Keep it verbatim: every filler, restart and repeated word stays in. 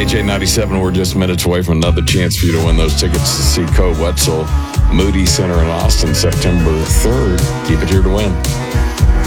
A J ninety-seven, we're just minutes away from another chance for you to win those tickets to see Coe Wetzel, Moody Center in Austin, September third. Keep it here to win.